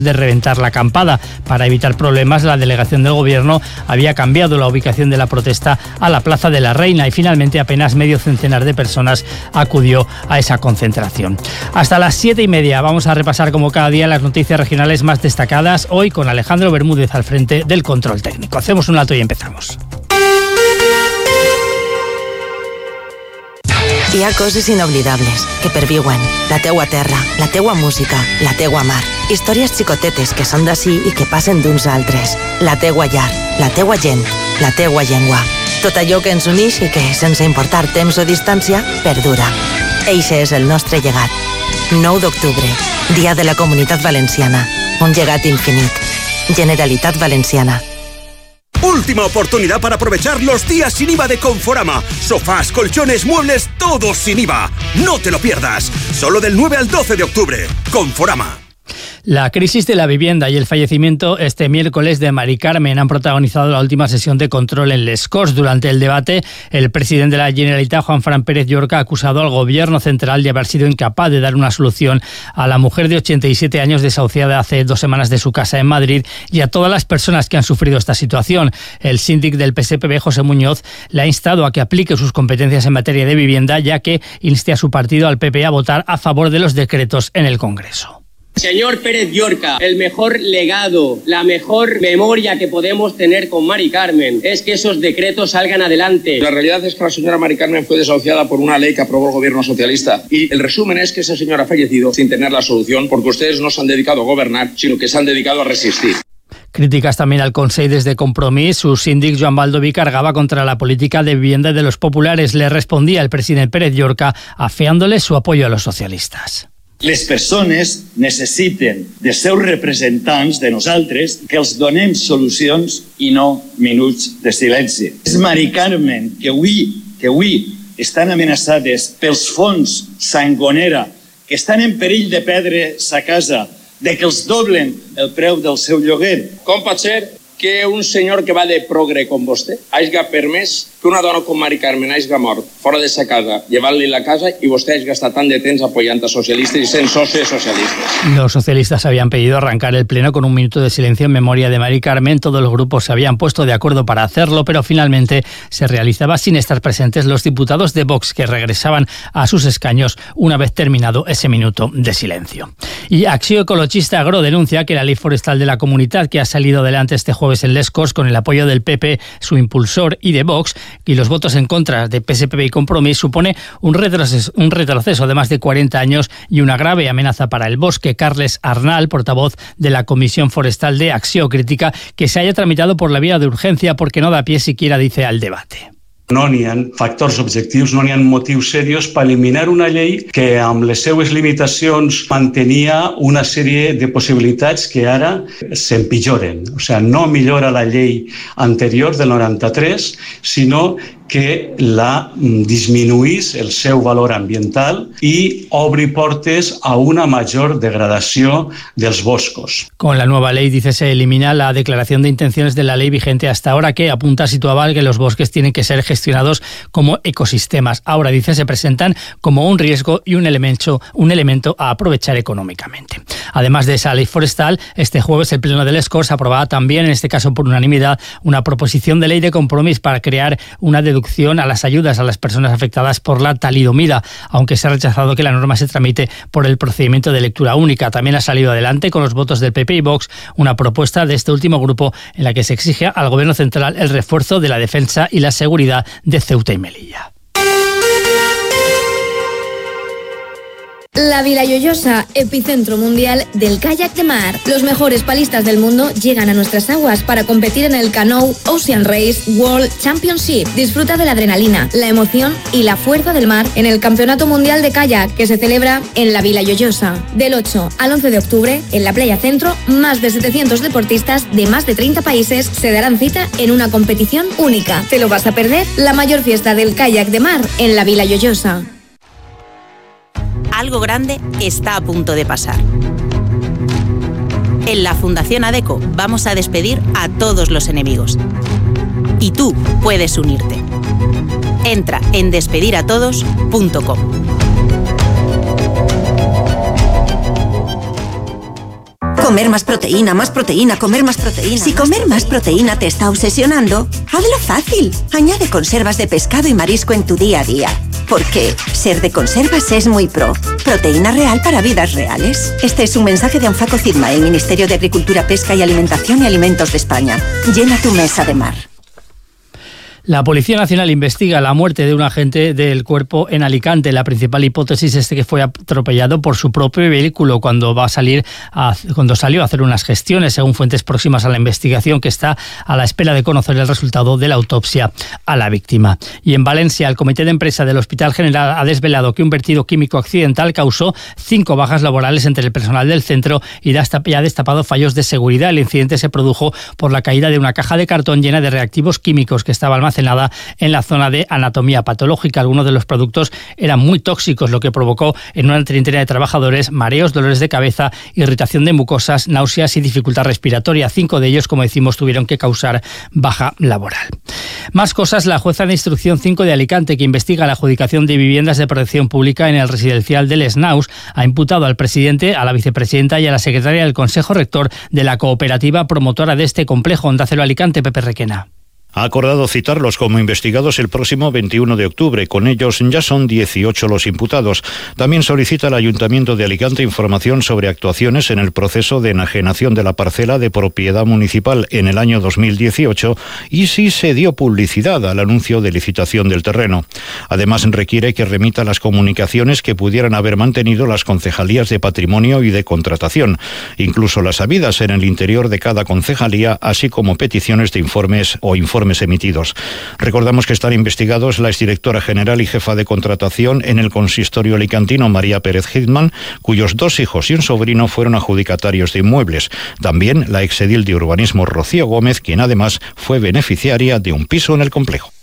de reventar la acampada. Para evitar problemas, la delegación del gobierno había cambiado la ubicación de la protesta a la Plaza de la Reina y finalmente apenas medio centenar de personas acudió a esa concentración. Hasta las 7:30 vamos a repasar como cada día las noticias regionales más destacadas, hoy con Alejandro Bermúdez al frente del control técnico. Hacemos un alto y empezamos. Hi ha coses inoblidables que perviuen. La teua terra, la teua música, la teua mar. Històries xicotetes que són d'ací i que passen d'uns a altres. La teua llar, la teua gent, la teua llengua. Tot allò que ens uneix i que, sense importar temps o distància, perdura. Eixe és el nostre llegat. 9 d'octubre, Dia de la Comunitat Valenciana. Un llegat infinit. Generalitat Valenciana. Última oportunidad para aprovechar los días sin IVA de Conforama. Sofás, colchones, muebles, todos sin IVA. No te lo pierdas. Solo del 9 al 12 de octubre. Conforama. La crisis de la vivienda y el fallecimiento este miércoles de Mari Carmen han protagonizado la última sesión de control en Les Corts. Durante el debate, el presidente de la Generalitat, Juan Fran Pérez Llorca, ha acusado al gobierno central de haber sido incapaz de dar una solución a la mujer de 87 años desahuciada hace 2 semanas de su casa en Madrid y a todas las personas que han sufrido esta situación. El síndic del PSPB, José Muñoz, le ha instado a que aplique sus competencias en materia de vivienda, ya que inste a su partido, al PP, a votar a favor de los decretos en el Congreso. Señor Pérez Llorca, el mejor legado, la mejor memoria que podemos tener con Mari Carmen es que esos decretos salgan adelante. La realidad es que la señora Mari Carmen fue desahuciada por una ley que aprobó el gobierno socialista y el resumen es que esa señora ha fallecido sin tener la solución porque ustedes no se han dedicado a gobernar, sino que se han dedicado a resistir. Críticas también al Consell desde Compromís. Su síndic, Joan Baldoví, cargaba contra la política de vivienda de los populares. Le respondía el presidente Pérez Llorca afeándole su apoyo a los socialistas. Les persones necessiten de seus representants, de nosaltres, que els donem solucions i no minuts de silenci. És Mari Carmen que avui estan amenaçades pels fons Sangonera, que estan en perill de perdre sa casa, de que els doblen el preu del seu lloguer. Com pot ser que un senyor que va de progre com vostè hagi permès que una dona com Mari Carmen hagi mort fora de sa casa, llevant-li la casa y vostè hagi gastat tant de temps apoyant a socialistas y sent soci de socialistas. Los socialistas habían pedido arrancar el pleno con un minuto de silencio en memoria de Mari Carmen. Todos los grupos se habían puesto de acuerdo para hacerlo, pero finalmente se realizaba sin estar presentes los diputados de Vox, que regresaban a sus escaños una vez terminado ese minuto de silencio. Y Acció Ecologista Agro denuncia que la ley forestal de la comunidad, que ha salido adelante este jueves en Les Corts con el apoyo del PP, su impulsor, y de Vox, y los votos en contra de PSPB y Compromís, supone un retroceso de más de 40 años y una grave amenaza para el bosque. Carles Arnal, portavoz de la Comisión Forestal de Acció, critica que se haya tramitado por la vía de urgencia porque no da pie siquiera, dice, al debate. No n'hi ha factors objectius, no n'hi ha motius serios per eliminar una llei que amb les seues limitacions mantenia una sèrie de possibilitats que ara s'empitjoren. O sigui, no millora la llei anterior del 93, sinó que la disminuís el seu valor ambiental i obri portes a una mayor degradació dels boscos. Con la nueva ley, dice, se elimina la declaración de intenciones de la ley vigente hasta ahora, que apunta, situaba que los bosques tienen que ser gestionados como ecosistemas. Ahora, dice, se presentan como un riesgo y un elemento a aprovechar económicamente. Además de esa ley forestal, este jueves el Pleno de Les Corts aprobaba también, en este caso por unanimidad, una proposición de ley de Compromís para crear una deducción a las ayudas a las personas afectadas por la talidomida, aunque se ha rechazado que la norma se tramite por el procedimiento de lectura única. También ha salido adelante con los votos del PP y Vox una propuesta de este último grupo en la que se exige al Gobierno central el refuerzo de la defensa y la seguridad de Ceuta y Melilla. La Vila Lloyosa, epicentro mundial del kayak de mar. Los mejores palistas del mundo llegan a nuestras aguas para competir en el Canoe Ocean Race World Championship. Disfruta de la adrenalina, la emoción y la fuerza del mar en el Campeonato Mundial de Kayak, que se celebra en la Vila Lloyosa. Del 8 al 11 de octubre, en la Playa Centro, más de 700 deportistas de más de 30 países se darán cita en una competición única. ¿Te lo vas a perder? La mayor fiesta del kayak de mar en la Vila Lloyosa. Algo grande está a punto de pasar. En la Fundación ADECO vamos a despedir a todos los enemigos. Y tú puedes unirte. Entra en despediratodos.com. Comer más proteína, comer más proteína. Si comer más proteína te está obsesionando, hazlo fácil. Añade conservas de pescado y marisco en tu día a día. Porque ser de conservas es muy pro. Proteína real para vidas reales. Este es un mensaje de Anfaco CIDMA, el Ministerio de Agricultura, Pesca y Alimentación y Alimentos de España. Llena tu mesa de mar. La Policía Nacional investiga la muerte de un agente del cuerpo en Alicante. La principal hipótesis es que fue atropellado por su propio vehículo cuando salió a hacer unas gestiones, según fuentes próximas a la investigación, que está a la espera de conocer el resultado de la autopsia a la víctima. Y en Valencia, el Comité de Empresa del Hospital General ha desvelado que un vertido químico accidental causó 5 bajas laborales entre el personal del centro y ha destapado fallos de seguridad. El incidente se produjo por la caída de una caja de cartón llena de reactivos químicos que estaba almacenada en la zona de anatomía patológica. Algunos de los productos eran muy tóxicos, lo que provocó en una treintena de trabajadores mareos, dolores de cabeza, irritación de mucosas, náuseas y dificultad respiratoria. 5 de ellos, como decimos, tuvieron que causar baja laboral. Más cosas. La jueza de instrucción 5 de Alicante, que investiga la adjudicación de viviendas de protección pública en el residencial del Snaus, ha imputado al presidente, a la vicepresidenta y a la secretaria del Consejo Rector de la cooperativa promotora de este complejo. Onda Cero Alicante, Pepe Requena. Ha acordado citarlos como investigados el próximo 21 de octubre. Con ellos ya son 18 los imputados. También solicita al Ayuntamiento de Alicante información sobre actuaciones en el proceso de enajenación de la parcela de propiedad municipal en el año 2018 y si se dio publicidad al anuncio de licitación del terreno. Además, requiere que remita las comunicaciones que pudieran haber mantenido las concejalías de patrimonio y de contratación, incluso las habidas en el interior de cada concejalía, así como peticiones de informes emitidos. Recordamos que están investigados la exdirectora general y jefa de contratación en el consistorio alicantino, María Pérez Hitman, cuyos 2 hijos y un sobrino fueron adjudicatarios de inmuebles. También la exedil de urbanismo Rocío Gómez, quien además fue beneficiaria de un piso en el complejo.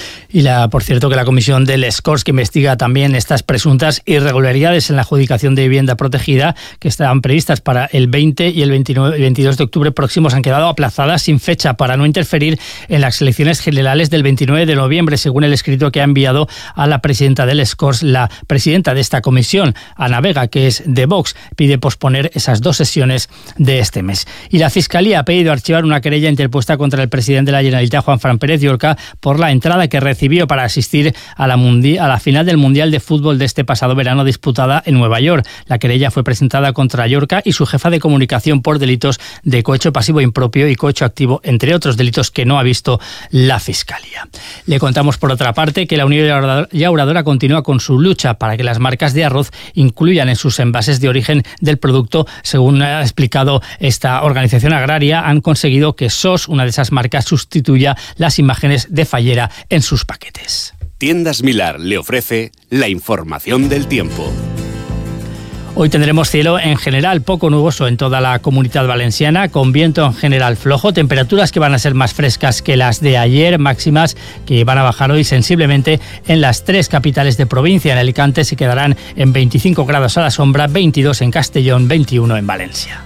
Y por cierto, que la comisión del SCORS, que investiga también estas presuntas irregularidades en la adjudicación de vivienda protegida, que estaban previstas para el 20 y el 22 de octubre próximos, han quedado aplazadas sin fecha para no interferir en las elecciones generales del 29 de noviembre, según el escrito que ha enviado a la presidenta del SCORS. La presidenta de esta comisión, Ana Vega, que es de Vox, pide posponer esas 2 sesiones de este mes. Y la Fiscalía ha pedido archivar una querella interpuesta contra el presidente de la Generalitat, Juan Fran Pérez Llorca, por la entrada que recibió para asistir a la final del Mundial de Fútbol de este pasado verano disputada en Nueva York. La querella fue presentada contra Llorca y su jefa de comunicación por delitos de cohecho pasivo impropio y cohecho activo, entre otros delitos que no ha visto la Fiscalía. Le contamos, por otra parte, que la Unión Llauradora continúa con su lucha para que las marcas de arroz incluyan en sus envases de origen del producto. Según ha explicado esta organización agraria, han conseguido que SOS, una de esas marcas, sustituya las imágenes de fallera en sus paquetes. Tiendas Milar le ofrece la información del tiempo. Hoy tendremos cielo en general poco nuboso en toda la Comunidad Valenciana, con viento en general flojo, temperaturas que van a ser más frescas que las de ayer, máximas que van a bajar hoy sensiblemente en las 3 capitales de provincia. En Alicante se quedarán en 25 grados a la sombra, 22 en Castellón, 21 en Valencia.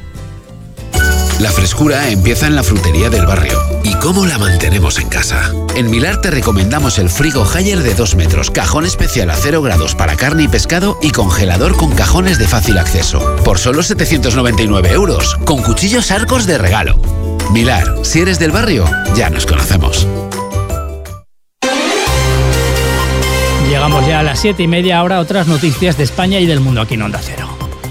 La frescura empieza en la frutería del barrio. ¿Y cómo la mantenemos en casa? En Milar te recomendamos el frigo Haier de 2 metros, cajón especial a 0 grados para carne y pescado y congelador con cajones de fácil acceso. Por solo 799 €, con cuchillos Arcos de regalo. Milar, si eres del barrio, ya nos conocemos. Llegamos ya a las 7:30, ahora otras noticias de España y del mundo aquí en Onda Cero.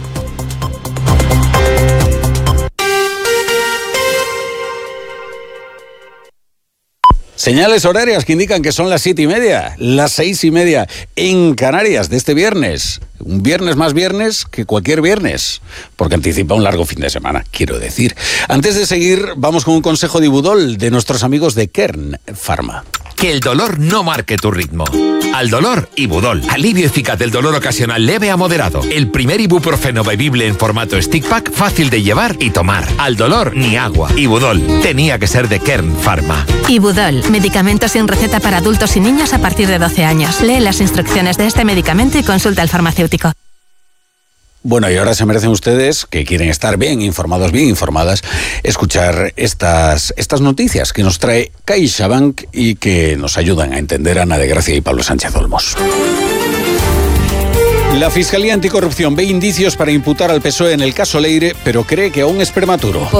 Señales horarias que indican que son las 7:30, las 6:30 en Canarias de este viernes. Un viernes más viernes que cualquier viernes, porque anticipa un largo fin de semana, quiero decir. Antes de seguir, vamos con un consejo de Ibudol de nuestros amigos de Kern Pharma. Que el dolor no marque tu ritmo. Al dolor, Ibudol. Alivio eficaz del dolor ocasional leve a moderado. El primer ibuprofeno bebible en formato stick pack, fácil de llevar y tomar. Al dolor, ni agua. Ibudol. Tenía que ser de Kern Pharma. Ibudol. Medicamento sin receta para adultos y niños a partir de 12 años. Lee las instrucciones de este medicamento y consulta al farmacéutico. Bueno, y ahora se merecen ustedes, que quieren estar bien informados, bien informadas, escuchar estas noticias que nos trae CaixaBank y que nos ayudan a entender Ana de Gracia y Pablo Sánchez Olmos. La Fiscalía Anticorrupción ve indicios para imputar al PSOE en el caso Leire, pero cree que aún es prematuro.